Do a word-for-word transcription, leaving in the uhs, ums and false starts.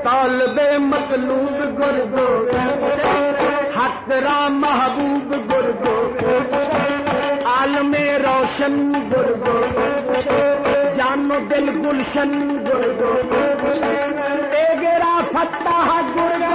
तालबे मतलूब गुरगो हक राम महबूब गुरगो आलमे रोशन गुरगो जानो दिल गुलशन गुरगो तेगरा फत्ताह गुरगो